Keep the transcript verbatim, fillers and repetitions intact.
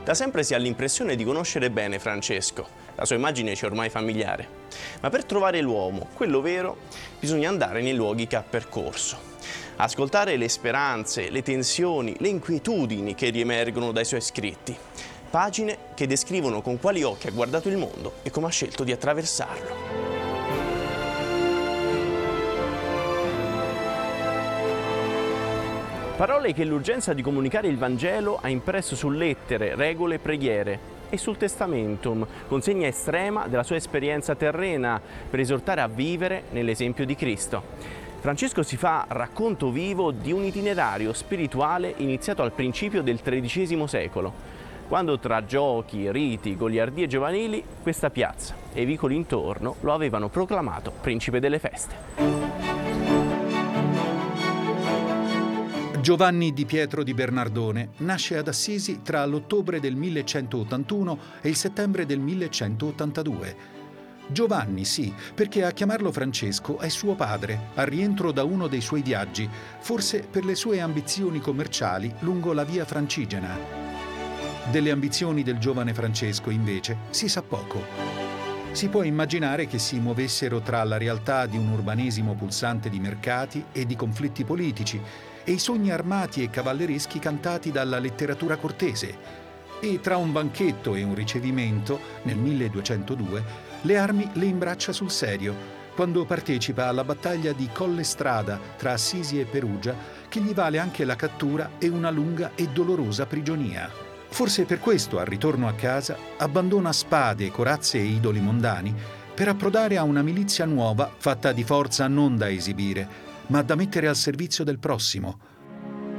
Da sempre si ha l'impressione di conoscere bene Francesco, la sua immagine ci è ormai familiare. Ma per trovare l'uomo, quello vero, bisogna andare nei luoghi che ha percorso. Ascoltare le speranze, le tensioni, le inquietudini che riemergono dai suoi scritti. Pagine che descrivono con quali occhi ha guardato il mondo e come ha scelto di attraversarlo. Parole che l'urgenza di comunicare il Vangelo ha impresso su lettere, regole e preghiere e sul Testamentum, consegna estrema della sua esperienza terrena per esortare a vivere nell'esempio di Cristo. Francesco si fa racconto vivo di un itinerario spirituale iniziato al principio del tredicesimo secolo, quando tra giochi, riti, goliardie giovanili questa piazza e i vicoli intorno lo avevano proclamato principe delle feste. Giovanni di Pietro di Bernardone nasce ad Assisi tra l'ottobre del millecentottantuno e il settembre del millecentottantadue. Giovanni sì, perché a chiamarlo Francesco è suo padre, al rientro da uno dei suoi viaggi, forse per le sue ambizioni commerciali lungo la via Francigena. Delle ambizioni del giovane Francesco, invece, si sa poco. Si può immaginare che si muovessero tra la realtà di un urbanesimo pulsante di mercati e di conflitti politici e i sogni armati e cavallereschi cantati dalla letteratura cortese, e tra un banchetto e un ricevimento, nel milleduecentodue, le armi le imbraccia sul serio, quando partecipa alla battaglia di Colle Strada tra Assisi e Perugia, che gli vale anche la cattura e una lunga e dolorosa prigionia. Forse per questo, al ritorno a casa, abbandona spade, corazze e idoli mondani per approdare a una milizia nuova fatta di forza non da esibire, ma da mettere al servizio del prossimo,